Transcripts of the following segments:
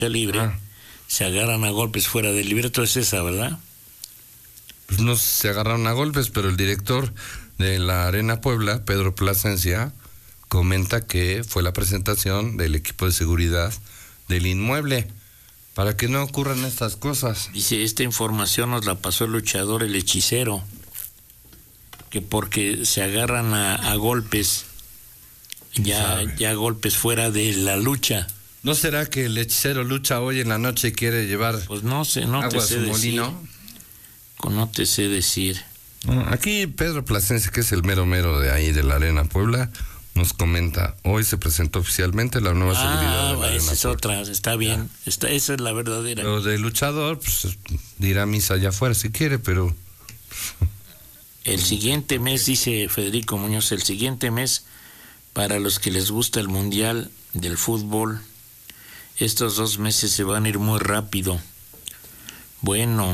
libre, se agarran a golpes fuera del libreto, es esa, ¿verdad? Pues no se agarraron a golpes, pero el director de la Arena Puebla, Pedro Plasencia, comenta que fue la presentación del equipo de seguridad del inmueble, para que no ocurran estas cosas. Dice, esta información nos la pasó el luchador, el hechicero, que porque se agarran a golpes, ya golpes fuera de la lucha. ¿No será que el hechicero lucha hoy en la noche y quiere llevar pues no sé, no agua te a sé su decir. molino? No te sé decir. Aquí Pedro Plasencia, que es el mero de ahí de la Arena Puebla, nos comenta, hoy se presentó oficialmente la nueva seguridad de la Arena esa es Puebla. otra, está bien, esa es la verdadera. Lo del luchador, pues dirá misa allá afuera si quiere, pero... El siguiente mes, dice Federico Muñoz, el siguiente mes, para los que les gusta el Mundial del Fútbol, estos 2 meses se van a ir muy rápido. Bueno,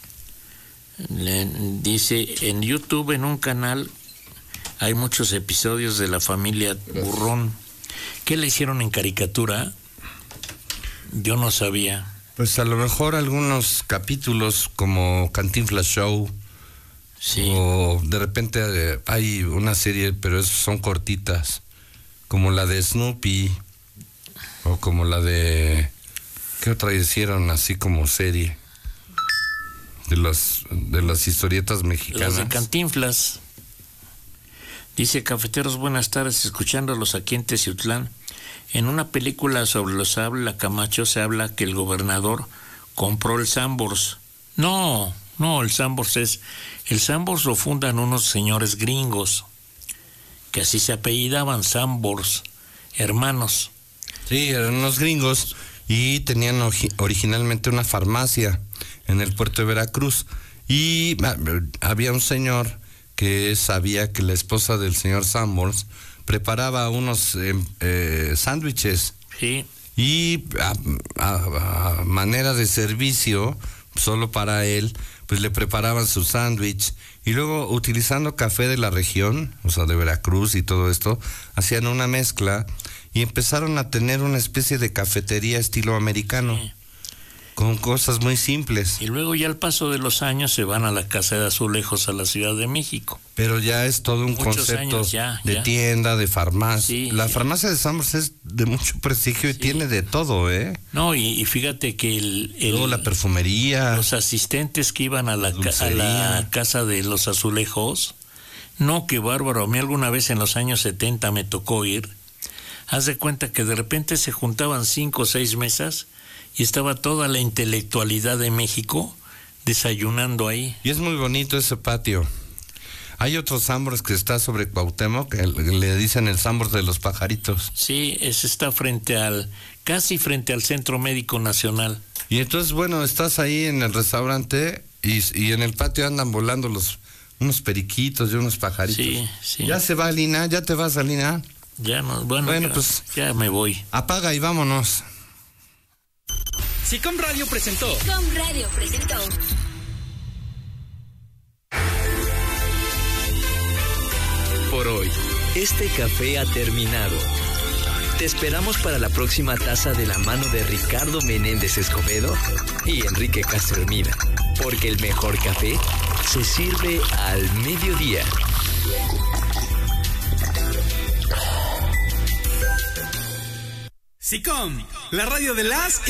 dice, en YouTube, en un canal, hay muchos episodios de la familia Burrón. ¿Qué le hicieron en caricatura? Yo no sabía. Pues a lo mejor algunos capítulos como Cantinflas Show, sí. O de repente hay una serie, pero son cortitas, como la de Snoopy, o como la de... ¿Qué otra hicieron así como serie? De las historietas mexicanas. Las de Cantinflas. Dice, cafeteros, buenas tardes, escuchándolos aquí en Teciutlán. En una película sobre los Ávila Camacho se habla que el gobernador compró el Sanborns. No, el Sanborns el Sanborns lo fundan unos señores gringos, que así se apellidaban, Sanborns, hermanos. Sí, eran unos gringos y tenían originalmente una farmacia en el puerto de Veracruz. Y había un señor que sabía que la esposa del señor Sanborns preparaba unos sándwiches. Sí. Y a manera de servicio, solo para él, pues le preparaban su sándwich. Y luego, utilizando café de la región, o sea, de Veracruz y todo esto, hacían una mezcla y empezaron a tener una especie de cafetería estilo americano. Sí. Con cosas muy simples. Y luego ya al paso de los años se van a la Casa de Azulejos a la Ciudad de México. Pero ya es todo un concepto de tienda, de farmacia. Sí, la farmacia de Sanborns es de mucho prestigio y tiene de todo, ¿eh? No, y fíjate que luego la perfumería. Los asistentes que iban a la Casa de los Azulejos, no, qué bárbaro. A mí alguna vez en los años 70 me tocó ir. Haz de cuenta que de repente se juntaban 5 o 6 mesas y estaba toda la intelectualidad de México desayunando ahí. Y es muy bonito ese patio. Hay otro Sanborns que está sobre Cuauhtémoc, que le dicen el Sanborns de los pajaritos. Sí, ese está casi frente al Centro Médico Nacional. Y entonces, bueno, estás ahí en el restaurante y en el patio andan volando unos periquitos y unos pajaritos. Sí. ¿Ya se va, Lina? ¿Ya te vas, Lina? Ya no, bueno pues ya me voy. Apaga y vámonos. SICOM Radio presentó. Por hoy, este café ha terminado. Te esperamos para la próxima taza de la mano de Ricardo Menéndez Escobedo y Enrique Castro Hermida, porque el mejor café se sirve al mediodía. SICOM, la radio de las